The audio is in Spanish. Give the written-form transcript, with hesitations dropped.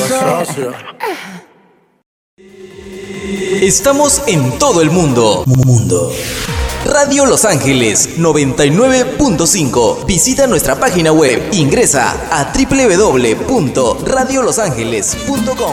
socio. Estamos en todo el mundo. Radio Los Ángeles 99.5. Visita nuestra página web. Ingresa a www.radiolosangeles.com.